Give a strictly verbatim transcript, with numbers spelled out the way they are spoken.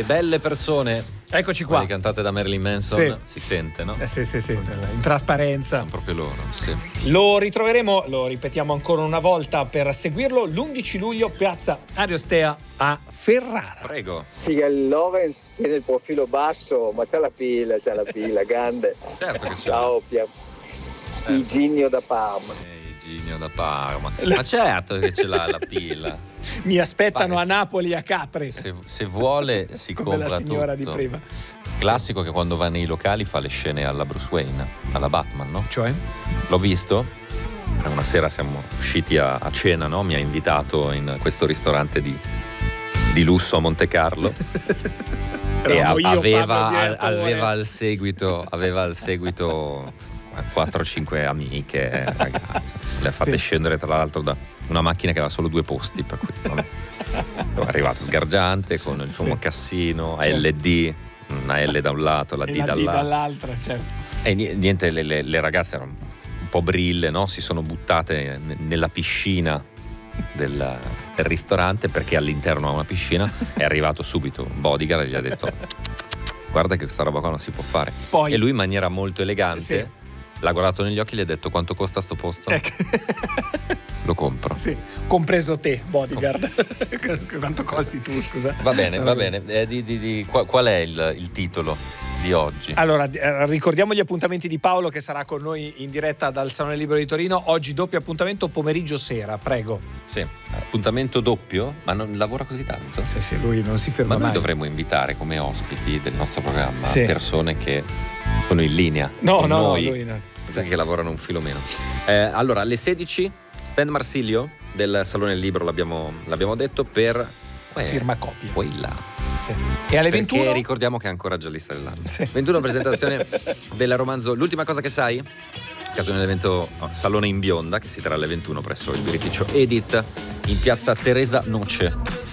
Belle persone. Eccoci qua. Quelle cantate da Marilyn Manson, sì. si sente, no? Eh, sì, sì, sì, in trasparenza. Sono proprio loro, sì. Lo ritroveremo, lo ripetiamo ancora una volta per seguirlo, l'undici luglio, piazza Ariostea a Ferrara. Prego. Figa, il Lovens tiene il profilo basso, ma c'ha la pila, c'ha la pila, grande. Certo che c'è. Ciao, Pia. Iginio da Parma. Eh, Iginio da Parma. Ma certo che ce l'ha la pila. Mi aspettano Pare, a Napoli a Capri. Se, se vuole si come compra la signora tutto. di prima. Classico che quando va nei locali fa le scene alla Bruce Wayne, alla Batman, no? Cioè? L'ho visto. Una sera siamo usciti a, a cena, no? Mi ha invitato in questo ristorante di, di lusso a Monte Carlo. E a, io, aveva, Fabio, aveva al seguito aveva al seguito quattro cinque amiche, ragazze. Le ha fatte Sì. scendere tra l'altro da una macchina che aveva solo due posti, per cui vabbè. È arrivato sgargiante con il suo Sì. mocassino, Certo. L D, una L da un lato, la D, E la D dall'altro. dall'altra, certo. E niente, le, le, le ragazze erano un po' brille, no? Si sono buttate n- nella piscina del, del ristorante, perché all'interno ha una piscina. È arrivato subito un bodyguard e gli ha detto: guarda che questa roba qua non si può fare. Poi- e lui in maniera molto elegante Sì. l'ha guardato negli occhi e gli ha detto: quanto costa sto posto? Ecco. Lo compro. Sì, compreso te, bodyguard. Quanto costi tu, scusa? Va bene, va bene. Eh, di, di, di, qual, qual è il, il titolo di oggi? Allora, eh, ricordiamo gli appuntamenti di Paolo che sarà con noi in diretta dal Salone Libero di Torino. Oggi doppio appuntamento pomeriggio sera, prego. Sì, appuntamento doppio, ma non lavora così tanto? Sì, sì, lui non si ferma Ma noi mai. dovremmo invitare come ospiti del nostro programma Sì. persone che sono in linea No, con no, noi, no, lui no. sai che lavorano un filo meno. Eh, allora, alle sedici, Stan Marsilio del Salone del Libro, l'abbiamo, l'abbiamo detto, per eh, Firma copia. poi là. Sì. E alle Perché ventuno? ricordiamo che è ancora giallista dell'anno. Sì. ventuno presentazione del romanzo L'ultima cosa che sai, occasione dell'evento Salone in Bionda, che si terrà alle ventuno presso il birrificio Edith in piazza Teresa Noce.